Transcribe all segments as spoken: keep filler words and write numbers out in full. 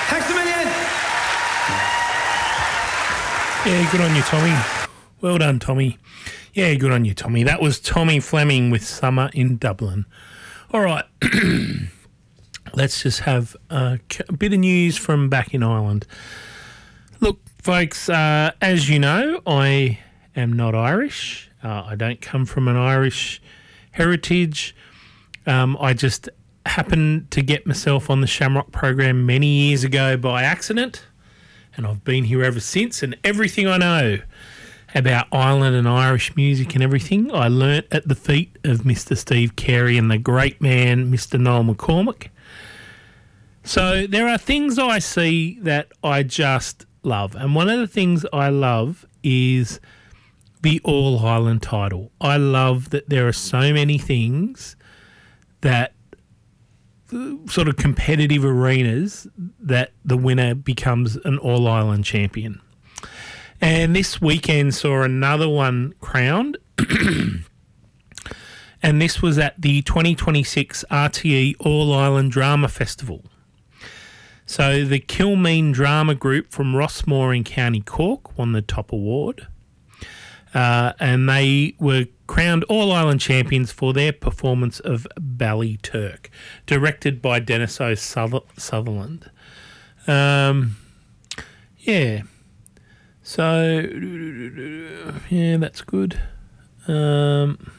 Tack så mycket! Yeah, good on you, Tommy. Well done, Tommy. Yeah, good on you, Tommy. That was Tommy Fleming with Summer in Dublin. All right. Let's just have a, a bit of news from back in Ireland. Look, folks, uh, as you know, I am not Irish. Uh, I don't come from an Irish heritage. Um, I just happened to get myself on the Shamrock program many years ago by accident, and I've been here ever since, and everything I know about Ireland and Irish music and everything I learnt at the feet of Mister Steve Carey and the great man Mister Noel McCormick. So there are things I see that I just love, and one of the things I love is the All-Ireland title. I love that there are so many things that sort of competitive arenas that the winner becomes an All-Ireland champion. And this weekend saw another one crowned, and this was at the twenty twenty-six R T E All-Ireland Drama Festival. So the Kilmeen Drama Group from Rossmore in County Cork won the top award, uh, and they were crowned All-Ireland champions for their performance of Ballyturk, directed by Dennis O'Sutherland. Um, yeah. So, yeah, that's good. Um,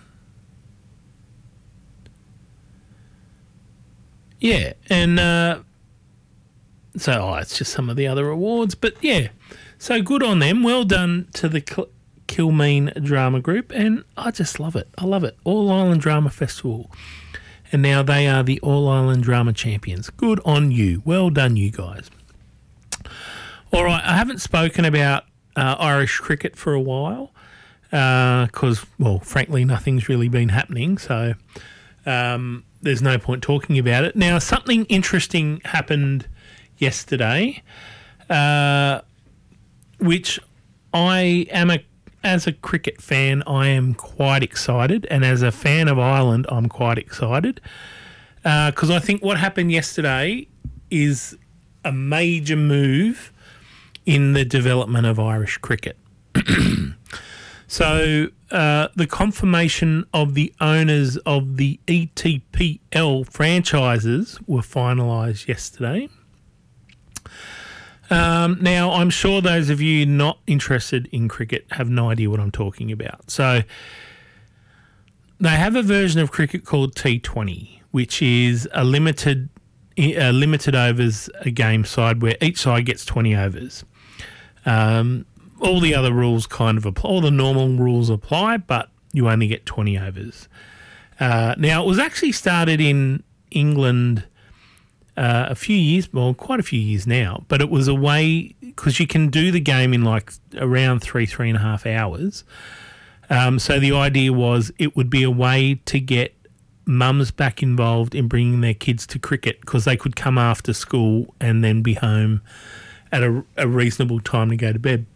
yeah, and uh, so oh, it's just some of the other awards. But, yeah, so good on them. Well done to the Cl- Kilmeen Drama Group, and I just love it. I love it. All-Ireland Drama Festival. And now they are the All-Ireland Drama Champions. Good on you. Well done, you guys. All right, I haven't spoken about uh, Irish cricket for a while because, uh, well, frankly, nothing's really been happening, so um, there's no point talking about it. Now, something interesting happened yesterday, uh, which I am a As a cricket fan, I am quite excited, and as a fan of Ireland, I'm quite excited because uh, I think what happened yesterday is a major move in the development of Irish cricket. So uh, the confirmation of the owners of the E T P L franchises were finalised yesterday. Um, now, I'm sure those of you not interested in cricket have no idea what I'm talking about. So they have a version of cricket called T twenty, which is a limited a limited overs a game side where each side gets twenty overs. Um, all the other rules kind of apply, all the normal rules apply, but you only get twenty overs. Uh, now, it was actually started in England Uh, a few years, well, quite a few years now, but it was a way, because you can do the game in like around three, three and a half hours. Um, so the idea was it would be a way to get mums back involved in bringing their kids to cricket because they could come after school and then be home at a, a reasonable time to go to bed.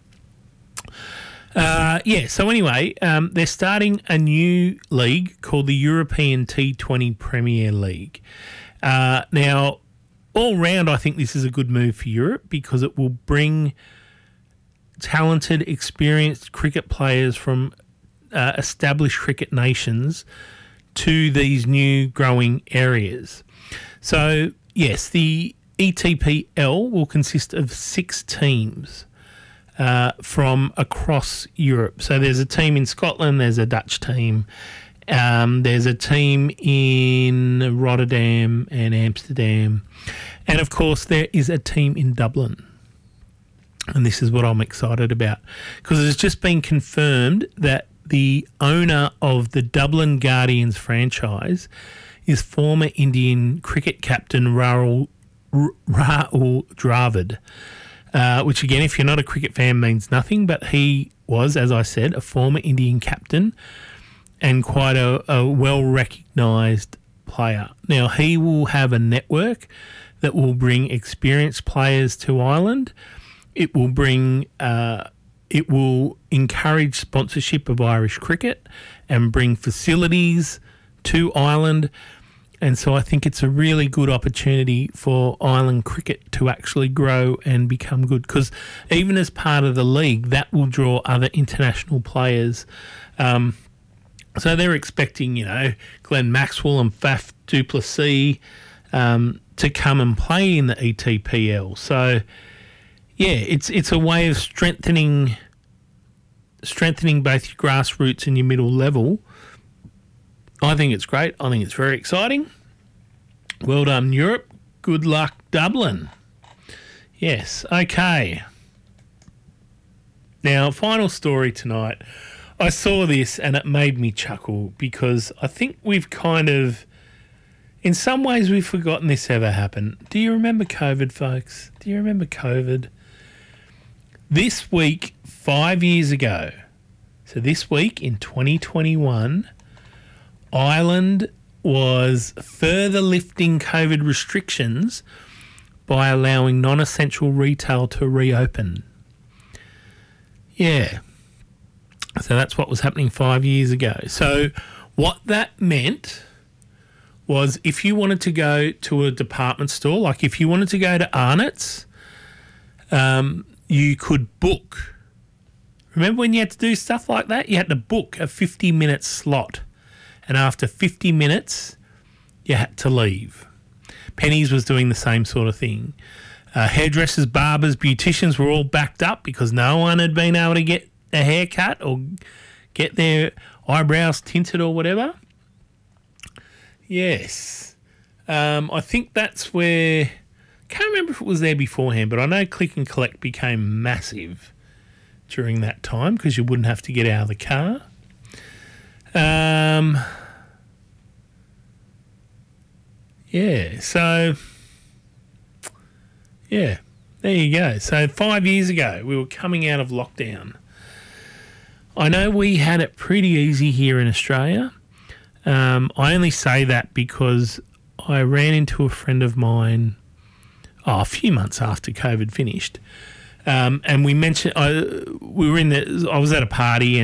Uh, yeah, so anyway, um, they're starting a new league called the European T twenty Premier League. Uh, now, all round, I think this is a good move for Europe because it will bring talented, experienced cricket players from uh, established cricket nations to these new growing areas. So, yes, the E T P L will consist of six teams uh, from across Europe. So there's a team in Scotland, there's a Dutch team, Um, there's a team in Rotterdam and Amsterdam. And, of course, there is a team in Dublin. And this is what I'm excited about because it's just been confirmed that the owner of the Dublin Guardians franchise is former Indian cricket captain Rahul, Rahul Dravid, uh, which, again, if you're not a cricket fan, means nothing. But he was, as I said, a former Indian captain and quite a, a well-recognised player. Now, he will have a network that will bring experienced players to Ireland. It will bring, uh, it will encourage sponsorship of Irish cricket and bring facilities to Ireland. And so I think it's a really good opportunity for island cricket to actually grow and become good, because even as part of the league, that will draw other international players. Um, so they're expecting, you know, Glenn Maxwell and Faf du Plessis um, to come and play in the E T P L. So, yeah, it's it's a way of strengthening strengthening both your grassroots and your middle level. I think it's great. I think it's very exciting. Well done, Europe. Good luck, Dublin. Yes, okay. Now, final story tonight. I saw this and it made me chuckle, because I think we've kind of, in some ways, we've forgotten this ever happened. Do you remember COVID, folks? Do you remember COVID? This week, five years ago, so this week in twenty twenty-one, Ireland was further lifting COVID restrictions by allowing non-essential retail to reopen. Yeah. So that's what was happening five years ago. So what that meant was, if you wanted to go to a department store, like if you wanted to go to Arnott's, um, you could book. Remember when you had to do stuff like that? You had to book a fifty-minute slot. And after fifty minutes, you had to leave. Penny's was doing the same sort of thing. Uh, hairdressers, barbers, beauticians were all backed up because no one had been able to get a haircut or get their eyebrows tinted or whatever. Yes. Um, I think that's where... can't remember if it was there beforehand, but I know Click and Collect became massive during that time because you wouldn't have to get out of the car. Um, yeah, so, yeah, there you go. So five years ago, we were coming out of lockdown. I know we had it pretty easy here in Australia. Um, I only say that because I ran into a friend of mine oh, a few months after COVID finished. Um, and we mentioned, I, we were in the, I was at a party, and